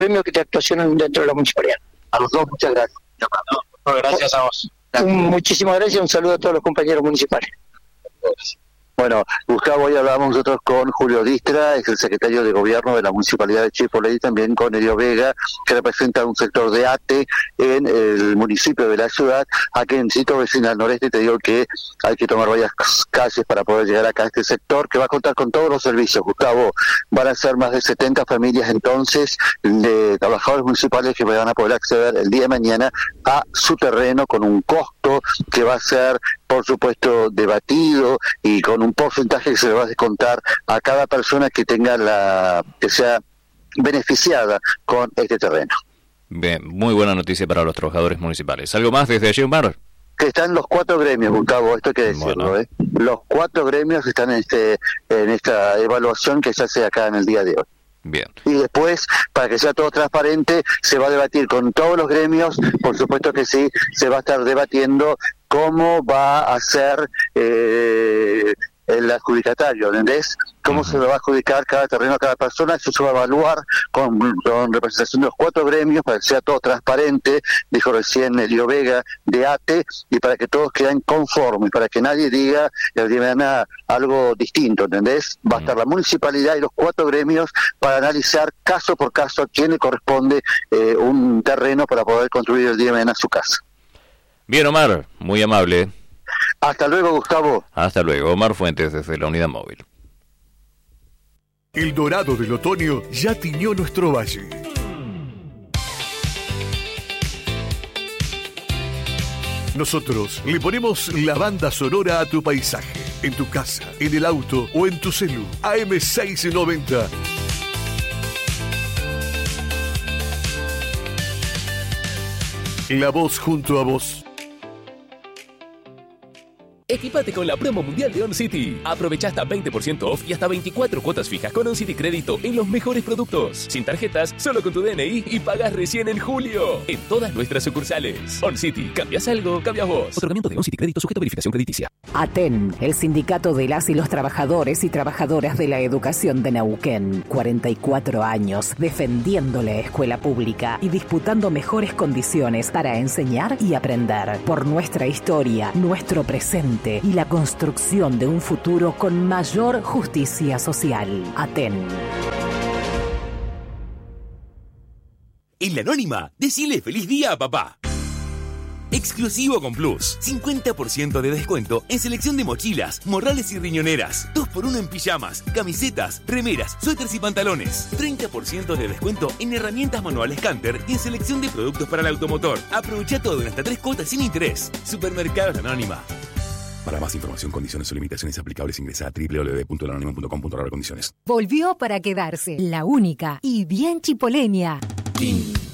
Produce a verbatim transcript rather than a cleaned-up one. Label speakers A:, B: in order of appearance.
A: gremios que te actuacionan dentro de la municipalidad.
B: A los dos, muchas gracias.
C: No, gracias a vos.
A: Un, muchísimas gracias y un saludo a todos los compañeros municipales.
B: Bueno, Gustavo, hoy hablábamos nosotros con Julio Distra, es el secretario de Gobierno de la Municipalidad de Chipoley, y también con Elio Vega, que representa un sector de ATE en el municipio de la ciudad. Aquí en el sitio vecinal noreste te digo que hay que tomar varias calles para poder llegar acá a este sector, que va a contar con todos los servicios, Gustavo. Van a ser más de setenta familias entonces de trabajadores municipales que van a poder acceder el día de mañana a su terreno con un costo que va a ser, por supuesto, debatido y con un porcentaje que se le va a descontar a cada persona que tenga la que sea beneficiada con este terreno.
D: Bien, muy buena noticia para los trabajadores municipales. ¿Algo más desde allí, Omar?
B: Que están los cuatro gremios, Gustavo, esto hay que decirlo, bueno. ¿eh? Los cuatro gremios están en este en esta evaluación que se hace acá en el día de hoy.
D: Bien.
B: Y después, para que sea todo transparente, se va a debatir con todos los gremios, por supuesto que sí, se va a estar debatiendo cómo va a ser eh, el adjudicatario, ¿entendés? Cómo uh-huh. se le va a adjudicar cada terreno a cada persona. Eso se va a evaluar con, con representación de los cuatro gremios para que sea todo transparente, dijo recién Elio Vega de ATE, y para que todos queden conformes, para que nadie diga el día de mañana algo distinto, ¿entendés? Va a estar la municipalidad y los cuatro gremios para analizar caso por caso a quién le corresponde eh, un terreno para poder construir el día de mañana su casa.
D: Bien, Omar, muy amable.
B: Hasta luego, Gustavo.
D: Hasta luego, Omar Fuentes desde la Unidad Móvil.
E: El dorado del otoño ya tiñó nuestro valle. Nosotros le ponemos la banda sonora a tu paisaje, en tu casa, en el auto o en tu celu. A M seiscientos noventa. La voz junto a vos.
F: Equipate con la promo mundial de OnCity. Aprovecha hasta veinte por ciento off y hasta veinticuatro cuotas fijas con OnCity Crédito en los mejores productos. Sin tarjetas, solo con tu D N I y pagas recién en julio. En todas nuestras sucursales. OnCity. ¿Cambias algo? Cambias vos. Otorgamiento de OnCity Crédito sujeto a verificación crediticia.
G: ATEN, el sindicato de las y los trabajadores y trabajadoras de la educación de Neuquén. cuarenta y cuatro años defendiendo la escuela pública y disputando mejores condiciones para enseñar y aprender. Por nuestra historia, nuestro presente y la construcción de un futuro con mayor justicia social. ATEN.
H: En La Anónima, decile feliz día a papá. Exclusivo con Plus. cincuenta por ciento de descuento en selección de mochilas, morrales y riñoneras. dos por uno en pijamas, camisetas, remeras, suéteres y pantalones. treinta por ciento de descuento en herramientas manuales Canter y en selección de productos para el automotor. Aprovecha todo en hasta tres cuotas sin interés. Supermercados La Anónima. Para más información, condiciones o limitaciones aplicables, ingresa a doble u doble u doble u punto la anónima punto com punto a r condiciones.
I: Volvió para quedarse, la única y bien chipoleña.